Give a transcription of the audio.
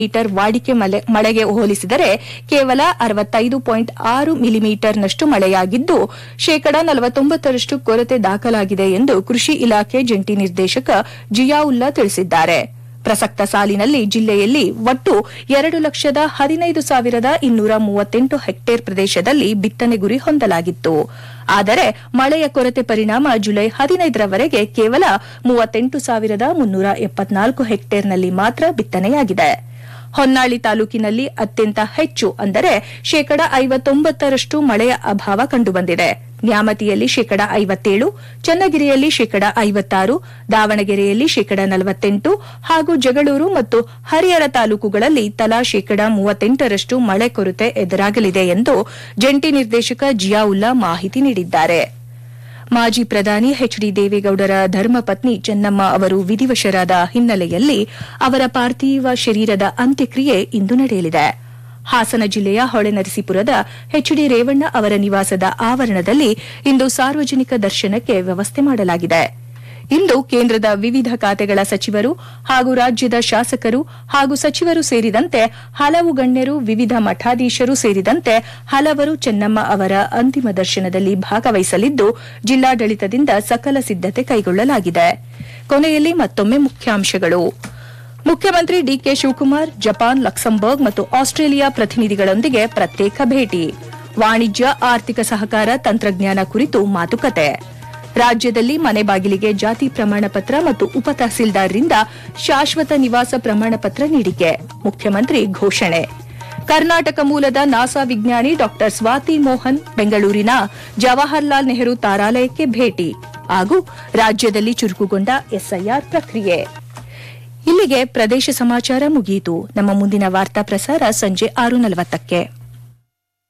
Metre ವಾಡಿಕೆ ಮಳೆಗೆ ಹೋಲಿಸಿದರೆ ಕೇವಲ 65.6 ಮಿಲಿಮೀಟರ್ನಷ್ಟು ಮಳೆಯಾಗಿದ್ದು ಶೇಕಡಾ 49ರಷ್ಟು ಕೊರತೆ ದಾಖಲಾಗಿದೆ ಎಂದು ಕೃಷಿ ಇಲಾಖೆ ಜಂಟಿ ನಿರ್ದೇಶಕ ಜಿಯಾವುಲ್ಲಾ ತಿಳಿಸಿದ್ದಾರೆ. ಪ್ರಸಕ್ತ ಸಾಲಿನಲ್ಲಿ ಜಿಲ್ಲೆಯಲ್ಲಿ ಒಟ್ಟು 2,15,238 ಹೆಕ್ಟೇರ್ ಪ್ರದೇಶದಲ್ಲಿ ಬಿತ್ತನೆ ಗುರಿ ಹೊಂದಲಾಗಿತ್ತು. ಆದರೆ ಮಳೆಯ ಕೊರತೆ ಪರಿಣಾಮ ಜುಲೈ 15ರವರೆಗೆ ಕೇವಲ 38,374 ಹೆಕ್ಟೇರ್ನಲ್ಲಿ ಮಾತ್ರ ಬಿತ್ತನೆಯಾಗಿದೆ. ಹೊನ್ನಾಳಿ ತಾಲೂಕಿನಲ್ಲಿ ಅತ್ಯಂತ ಹೆಚ್ಚು ಅಂದರೆ ಶೇಕಡಾ 59ರಷ್ಟು ಮಳೆಯ ಅಭಾವ ಕಂಡುಬಂದಿದೆ. ನ್ಯಾಮತಿಯಲ್ಲಿ ಶೇಕಡಾ 57, ಚನ್ನಗಿರಿಯಲ್ಲಿ ಶೇಕಡಾ 56, ದಾವಣಗೆರೆಯಲ್ಲಿ ಶೇಕಡಾ 48 ಹಾಗೂ ಜಗಳೂರು ಮತ್ತು ಹರಿಹರ ತಾಲೂಕುಗಳಲ್ಲಿ ತಲಾ ಶೇಕಡಾ 38ರಷ್ಟು ಮಳೆ ಕೊರತೆ ಎದುರಾಗಲಿದೆ ಎಂದು ಜಂಟಿ ನಿರ್ದೇಶಕ ಜಿಯಾವುಲ್ಲಾ ಮಾಹಿತಿ ನೀಡಿದ್ದಾರೆ. ಮಾಜಿ ಪ್ರಧಾನಿ ಎಚ್.ಡಿ. ದೇವೇಗೌಡರ ಧರ್ಮಪತ್ನಿ ಚೆನ್ನಮ್ಮ ಅವರು ವಿಧಿವಶರಾದ ಹಿನ್ನೆಲೆಯಲ್ಲಿ ಅವರ ಪಾರ್ಥಿವ ಶರೀರದ ಅಂತ್ಯಕ್ರಿಯೆ ಇಂದು ನಡೆಯಲಿದೆ. ಹಾಸನ ಜಿಲ್ಲೆಯ ಹೊಳೆನರಸೀಪುರದ ಎಚ್.ಡಿ. ರೇವಣ್ಣ ಅವರ ನಿವಾಸದ ಆವರಣದಲ್ಲಿ ಇಂದು ಸಾರ್ವಜನಿಕ ದರ್ಶನಕ್ಕೆ ವ್ಯವಸ್ಥೆ ಮಾಡಲಾಗಿದೆ. ಇಂದು ಕೇಂದ್ರದ ವಿವಿಧ ಖಾತೆಗಳ ಸಚಿವರು ಹಾಗೂ ರಾಜ್ಯದ ಶಾಸಕರು ಹಾಗೂ ಸಚಿವರು ಸೇರಿದಂತೆ ಹಲವು ಗಣ್ಯರು, ವಿವಿಧ ಮಠಾಧೀಶರು ಸೇರಿದಂತೆ ಹಲವರು ಚೆನ್ನಮ್ಮ ಅವರ ಅಂತಿಮ ದರ್ಶನದಲ್ಲಿ ಭಾಗವಹಿಸಲಿದ್ದು ಜಿಲ್ಲಾಡಳಿತದಿಂದ ಸಕಲ ಸಿದ್ದತೆ ಕೈಗೊಳ್ಳಲಾಗಿದೆ. ಕೊನೆಯಲ್ಲಿ ಮತ್ತೊಮ್ಮೆ ಮುಖ್ಯಾಂಶಗಳು. ಮುಖ್ಯಮಂತ್ರಿ ಡಿಕೆ ಶಿವಕುಮಾರ್ ಜಪಾನ್, ಲಕ್ಸಂಬರ್ಗ್ ಮತ್ತು ಆಸ್ಟ್ರೇಲಿಯಾ ಪ್ರತಿನಿಧಿಗಳೊಂದಿಗೆ ಪ್ರತ್ಯೇಕ ಭೇಟಿ. ವಾಣಿಜ್ಯ, ಆರ್ಥಿಕ ಸಹಕಾರ, ತಂತ್ರಜ್ಞಾನ ಕುರಿತು ಮಾತುಕತೆ. ರಾಜ್ಯದಲ್ಲಿ ಮನೆ ಬಾಗಿಲಿಗೆ ಜಾತಿ ಪ್ರಮಾಣ ಪತ್ರ ಮತ್ತು ಉಪ ತಹಸೀಲ್ದಾರ್ರಿಂದ ಶಾಶ್ವತ ನಿವಾಸ ಪ್ರಮಾಣ ಪತ್ರ ನೀಡಿಕೆ, ಮುಖ್ಯಮಂತ್ರಿ ಘೋಷಣೆ. ಕರ್ನಾಟಕ ಮೂಲದ ನಾಸಾ ವಿಜ್ಞಾನಿ ಡಾ ಸ್ವಾತಿ ಮೋಹನ್ ಬೆಂಗಳೂರಿನ ಜವಾಹರಲಾಲ್ ನೆಹರು ತಾರಾಲಯಕ್ಕೆ ಭೇಟಿ ಹಾಗೂ ರಾಜ್ಯದಲ್ಲಿ ಚುರುಕುಗೊಂಡ ಎಸ್ಐಆರ್ ಪ್ರಕ್ರಿಯೆ. ಇಲ್ಲಿಗೆ ಪ್ರದೇಶ ಸಮಾಚಾರ ಮುಗಿಯಿತು. ನಮ್ಮ ಮುಂದಿನ ವಾರ್ತಾ ಪ್ರಸಾರ ಸಂಜೆ 6:40ಕ್ಕೆ.